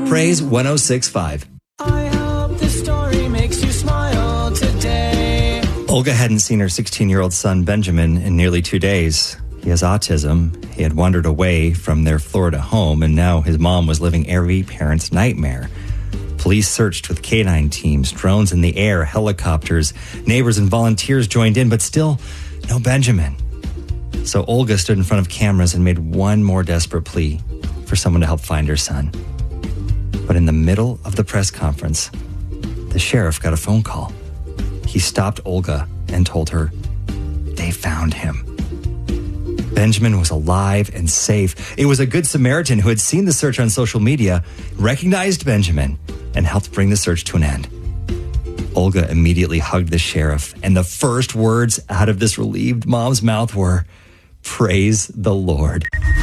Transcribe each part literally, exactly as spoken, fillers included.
Praise one oh six point five. I hope the story makes you smile today. Olga hadn't seen her sixteen-year-old son, Benjamin, in nearly two days. He has autism. He had wandered away from their Florida home, and now his mom was living every parent's nightmare. Police searched with canine teams, drones in the air, helicopters. Neighbors and volunteers joined in, but still, no Benjamin. So Olga stood in front of cameras and made one more desperate plea for someone to help find her son. But in the middle of the press conference, the sheriff got a phone call. He stopped Olga and told her they found him. Benjamin was alive and safe. It was a Good Samaritan who had seen the search on social media, recognized Benjamin, and helped bring the search to an end. Olga immediately hugged the sheriff, and the first words out of this relieved mom's mouth were, "Praise the Lord."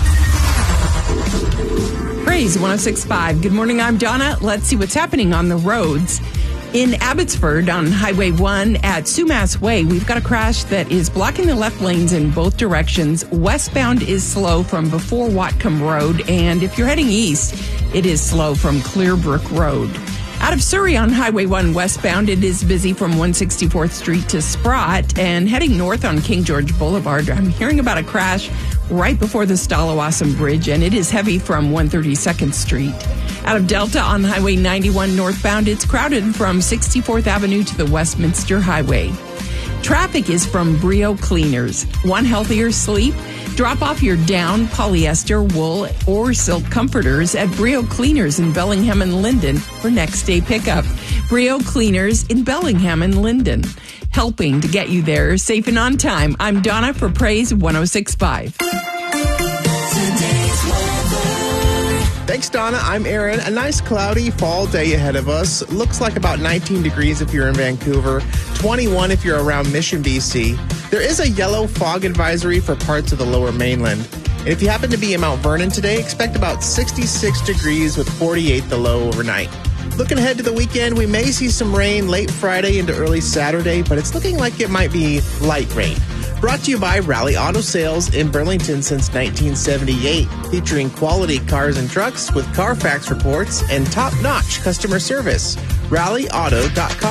Praise one oh six point five. Good morning, I'm Donna. Let's see what's happening on the roads. In Abbotsford on Highway one at Sumas Way, we've got a crash that is blocking the left lanes in both directions. Westbound is slow from before Watcombe Road, and if you're heading east, it is slow from Clearbrook Road. Out of Surrey on Highway one westbound, it is busy from one hundred sixty-fourth Street to Sprott, and heading north on King George Boulevard, I'm hearing about a crash right before the Stallawasam Bridge, and it is heavy from one hundred thirty-second Street. Out of Delta on Highway ninety-one northbound, it's crowded from sixty-fourth Avenue to the Westminster Highway. Traffic is from Brio Cleaners. Want healthier sleep? Drop off your down, polyester, wool, or silk comforters at Brio Cleaners in Bellingham and Linden for next day pickup. Brio Cleaners in Bellingham and Linden, helping to get you there safe and on time. I'm Donna for Praise one oh six point five. Thanks, Donna. I'm Aaron. A nice cloudy fall day ahead of us. Looks like about nineteen degrees if you're in Vancouver, twenty-one if you're around Mission, B C. There is a yellow fog advisory for parts of the lower mainland. And if you happen to be in Mount Vernon today, expect about sixty-six degrees with forty-eight the low overnight. Looking ahead to the weekend, we may see some rain late Friday into early Saturday, but it's looking like it might be light rain. Brought to you by Rally Auto Sales in Burlington since nineteen seventy-eight, featuring quality cars and trucks with Carfax reports and top-notch customer service. rally auto dot com.